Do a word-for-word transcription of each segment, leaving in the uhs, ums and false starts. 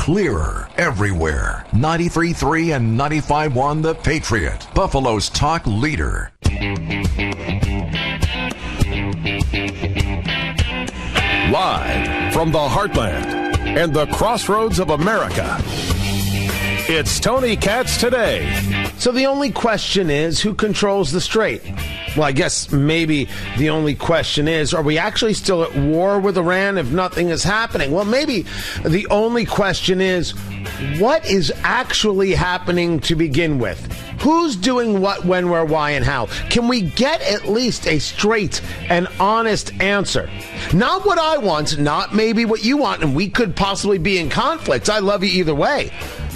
clearer everywhere. ninety-three point three and ninety-five point one The Patriot, Buffalo's talk leader. Live from the heartland and the crossroads of America, it's Tony Katz Today. So the only question is, who controls the strait? Well, I guess maybe the only question is, are we actually still at war with Iran if nothing is happening? Well, maybe the only question is, what is actually happening to begin with? Who's doing what, when, where, why, and how? Can we get at least a straight and honest answer? Not what I want, not maybe what you want, and we could possibly be in conflict. I love you either way.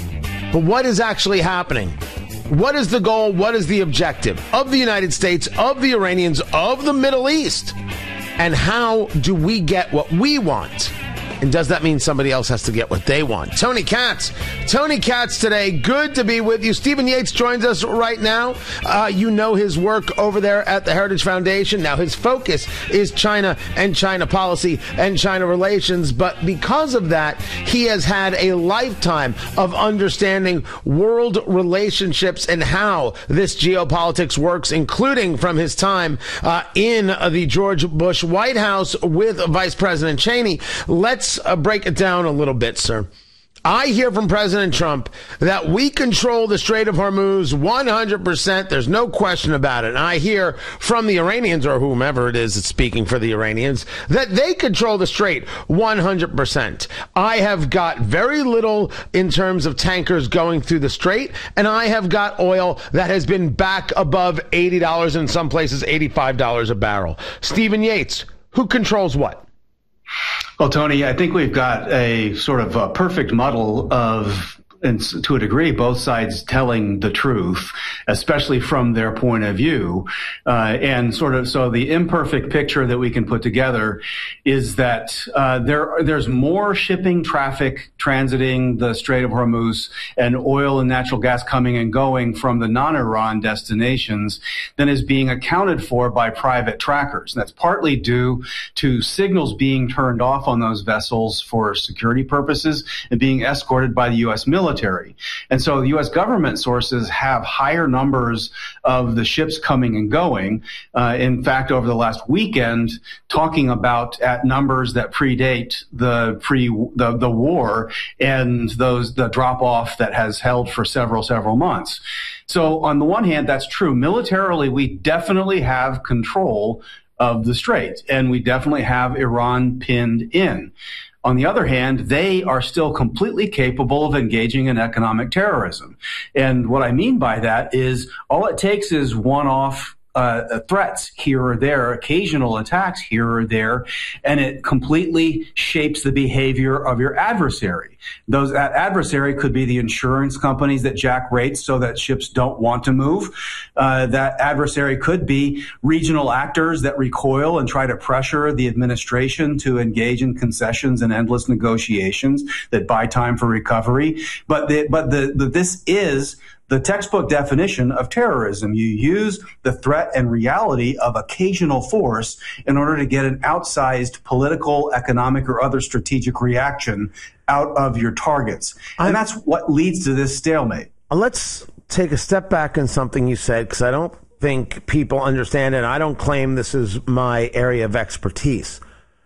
But what is actually happening? What is the goal? What is the objective of the United States, of the Iranians, of the Middle East? And how do we get what we want? And does that mean somebody else has to get what they want? Tony Katz. Tony Katz Today. Good to be with you. Stephen Yates joins us right now. Uh, you know his work over there at the Heritage Foundation. Now, his focus is China and China policy and China relations. But because of that, he has had a lifetime of understanding world relationships and how this geopolitics works, including from his time uh, in uh, the George Bush White House with Vice President Cheney. Let's Uh, break it down a little bit, sir. I hear from President Trump that we control the Strait of Hormuz one hundred percent. There's no question about it. And I hear from the Iranians, or whomever it is that's speaking for the Iranians, that they control the Strait one hundred percent. I have got very little in terms of tankers going through the Strait, and I have got oil that has been back above eighty dollars, in some places eighty-five dollars a barrel. Stephen Yates, who controls what? Well, Tony, I think we've got a sort of a perfect muddle of, and to a degree, both sides telling the truth, especially from their point of view. Uh, and sort of, so the imperfect picture that we can put together is that uh, there there's more shipping traffic transiting the Strait of Hormuz and oil and natural gas coming and going from the non-Iran destinations than is being accounted for by private trackers. And that's partly due to signals being turned off on those vessels for security purposes and being escorted by the U S military. Military. And so the U S government sources have higher numbers of the ships coming and going. Uh, in fact, over the last weekend, talking about at numbers that predate the pre the, the war and those the drop off that has held for several several months. So on the one hand, that's true. Militarily, we definitely have control of the strait, and we definitely have Iran pinned in. On the other hand, they are still completely capable of engaging in economic terrorism. And what I mean by that is all it takes is one-off uh, threats here or there, occasional attacks here or there, and it completely shapes the behavior of your adversary. Those that adversary could be the insurance companies that jack rates so that ships don't want to move. Uh, that adversary could be regional actors that recoil and try to pressure the administration to engage in concessions and endless negotiations that buy time for recovery. But the, but the, the this is the textbook definition of terrorism. You use the threat and reality of occasional force in order to get an outsized political, economic, or other strategic reaction out of your targets. And that's what leads to this stalemate. Let's take a step back on something you said, because I don't think people understand it. I don't claim this is my area of expertise.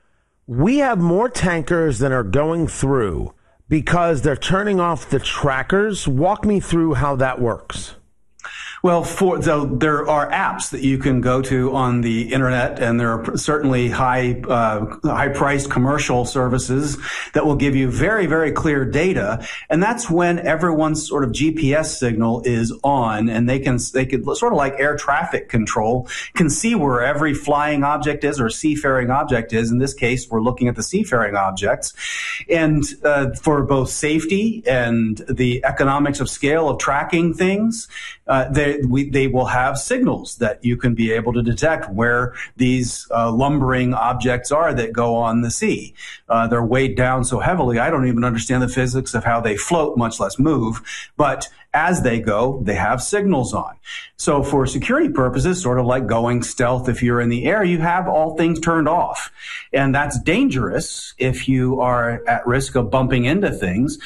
We have more tankers than are going through because they're turning off the trackers. Walk me through how that works. Well, for so there are apps that you can go to on the internet, and there are certainly high, uh, high-priced commercial services that will give you very, very clear data. And that's when everyone's sort of G P S signal is on, and they can they could sort of like air traffic control can see where every flying object is or seafaring object is. In this case, we're looking at the seafaring objects, and uh, for both safety and the economics of scale of tracking things, uh, they We, they will have signals that you can be able to detect where these uh, lumbering objects are that go on the sea. Uh, they're weighed down so heavily, I don't even understand the physics of how they float, much less move. But as they go, they have signals on. So for security purposes, sort of like going stealth, if you're in the air, you have all things turned off. And that's dangerous if you are at risk of bumping into things.